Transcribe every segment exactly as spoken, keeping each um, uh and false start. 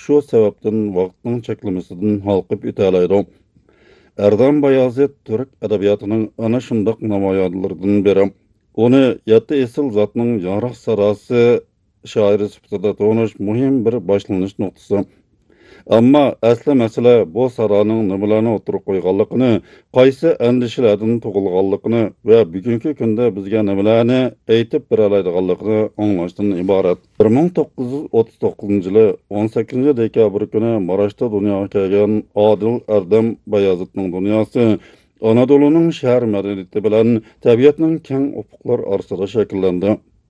şu sebepten vaqtning cheklamasidan halqib o'talaydi. Erdem Bayazıt Türk edebiyatının ana şundaq namoyandalaridan biri. Onu yetti esil zatning yaraq sarası şairi sifatida tonish muhim bir boshlanish nuqtasi. Ammo asli masala bu saroning nimalarni o'tirib qo'yganligini, qaysi andishalardan tug'ilganligini va bugungi kunda bizga nimalarni aytib bera oladiganligini anglashdan iborat. bir ming to'qqiz yuz o'ttiz to'qqizinchi yili o'n sakkizinchi dekabr kuni Maraşda dunyoga kelgan Adil Erdem Bayazitning dunyosi Anadolu'nun shahar madaniyati bilan tabiatning keng ufuqlar orasida shakllandi.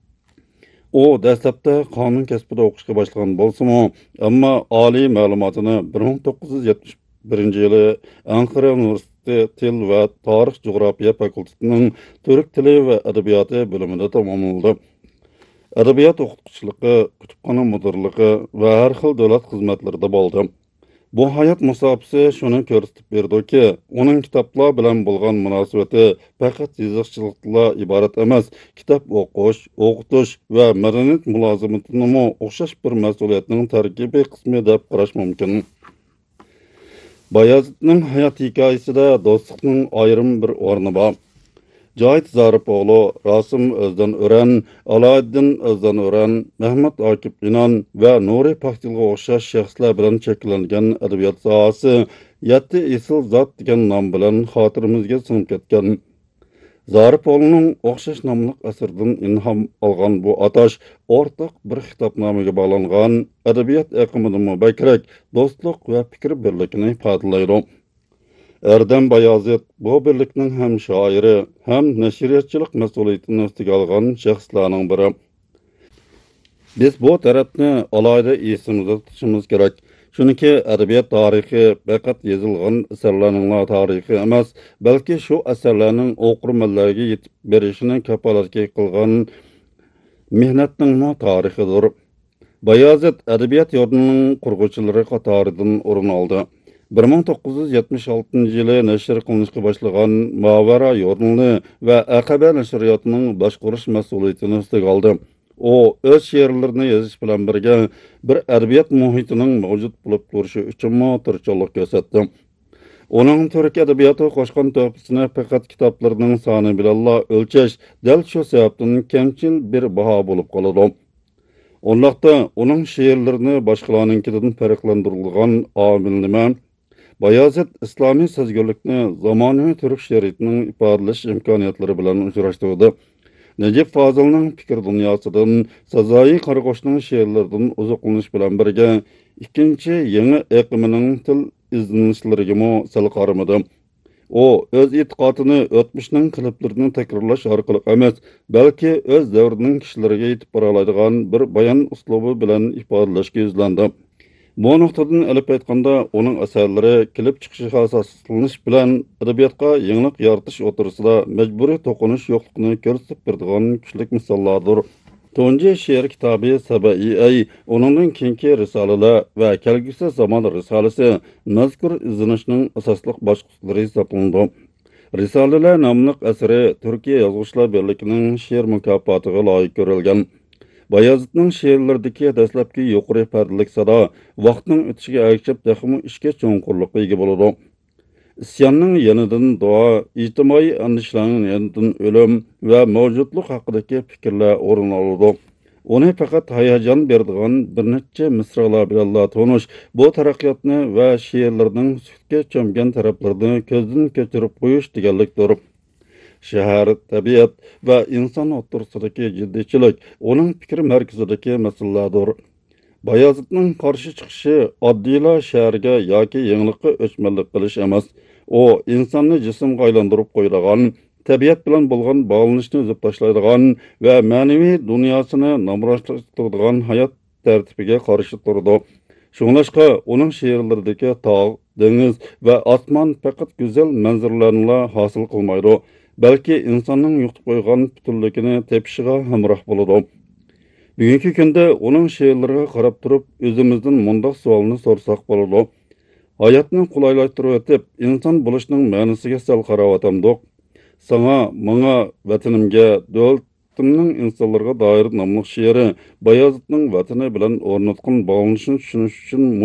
O dastlabda qonun kasbida o'qishga boshlagan bo'lsa-mu, ammo oliy ma'lumotini bir ming to'qqiz yuz yetmish birinchi yili Ankara universiteti til va tarix jug'rofiya fakultetining turk tili va adabiyoti bo'limida tamomladi. Adabiyot o'qituvchiligi, kutubxona mudirligi va har xil davlat xizmatlarida bo'ldi. Bu hayot musofasi shuni ko'rsatib berdiki, uning kitoblar bilan bo'lgan munosabati faqat yozishchilikdan iborat emas, kitob o'qish, o'qitish va madaniyat mulozimatini o'xshash bir mas'uliyatning tarkibiy qismi deb qarash mumkin. Bayazitning hayot hikoyasida do'stlikning ayrim bir o'rni bor. Cahit Zaripoğlu, Rasim Özden Ören, Alaeddin Özden Ören, Mehmet Akif İnan ve Nuri Paktilga o'xshash shaxslar bilan cheklangan adabiyot sohasi yetti esil zot degan nom bilan xotirimizga singib ketgan. Zaripoğluning o'xshash nomli asardan ilhom olgan bu atash o'rtaq bir xitobnomaga bog'langan adabiyot aqimidan mubakrak do'stlik va fikr birligini ifodalaydi. Erdem Bayazıt bu birlikning ham shoiri, ham nashriyatchilik mas'uliyatini ustiga olgan shaxslarning biri. Biz bu tarafni alohida esimizda tutishimiz kerak. Chunki adabiyot tarixi faqat yozilgan asarlarning tarixi emas, balki shu asarlarning o'qirmanlarga yetib berishini kafolatga qilgan mehnatning tarixidir. Bayazıt adabiyot yurtining qurg'uvchilari qatoridan o'rin oldi. bir ming to'qqiz yuz yetmish oltinchi yili nashr qilinishga boshlagan Mavara yurnini va Aqaba nashriyotining boshqarish mas'uliyatini ustiga oldi. O o'z she'rlarini yozish bilan birga bir adabiyot muhitining mavjud bo'lib turishi uchun tirishchilik ko'rsatdi. Uning turk adabiyoti qo'shgan to'pisini faqat kitoblarining soni bilan o'lchash dal shu sababdan kamchil bir baho bo'lib qoladi. Onlaqda uning she'rlarini boshqalarninkidan farqlantirilgan omil nima? Bayazıt İslami sezgirlikni zamonaviy turk she'riyatining ifodalash imkoniyatlari bilan uchrashtirdi. Necip Fazıl'ning fikr dunyosidan, Sazoyi Qarag'ochning she'rlaridan uzuqlanish bilan birga ikkinchi yangi aqimining til izlanishlariga sal qaramadi. O o'z e'tiqodini o'tmishning qiliplarini takrorlash orqali emas, balki o'z davrining kishilariga yetib bora oladigan bir bayon uslubi bilan ifodalashga yuzlandi. Bu nuqtadan olib aytganda, uning asarlari kelib chiqishiga asoslanish bilan adabiyotga yangilik yaratish o'tirisida majburiy to'qinish yo'qligini ko'rsatib beradigan kuchli misollardir. Tunji she'r kitobi Sabai, uningdan keyingi risolalar va kelgusi zamon risolasi mazkur izlanishning asosli bosqichlari hisoblanadi. Risolalar nomli asari Turkiya Yozuvchilar birligining she'r mukofotiga loyiq ko'rilgan. Bayazitning she'rlaridagi dastlabki yuqori pardalik sado vaqtning o'tishiga ergashib daxmi ishga cho'nqurlikqa ega bo'ladi. Isyonning yanidan duo, ijtimoiy andishlarning yanidan o'lim va mavjudlik haqidagi fikrlar o'rin oladi. Uni faqat hayajon beradigan bir necha misralar bilan tonish, bu taraqqiyotni va she'rlarning sutga cho'mgan taraflarini ko'zdan kechirib qo'yish deganlikdir. Shahar, tabiat va inson o'rtasidagi jiddiychilik uning fikr markazidagi masalalardir. Bayazitning qarshi chiqishi oddiylar shaharga yoki yangilikqa o'chmanlik qilish emas. O insonni jismga aylantirib qo'yadigan, tabiat bilan bo'lgan bog'lanishni uzib tashlaydigan va ma'naviy dunyosini nomrashtiradigan hayot tartibiga qarshi turdi. Shunglashqa uning she'rlaridagi tog', dengiz va osmon faqat go'zal manzaralarni hosil qilmaydi, balki insonning yo'qotib qo'ygan butunligini tepishiga hamroh bo'ladi. Bugungi kunda uning she'rlariga qarab turib, o'zimizdan mundaq savolni sorsak bo'ladi. Hayotni qulaylaştırib o'tib, inson bo'lishning ma'nosiga sal qarab Sana, menga, vatanimga, davlatimning insonlarga doir nomli she'ri Bayazitning vatani bilan o'rnatgan bog'lanishni tushunish uchun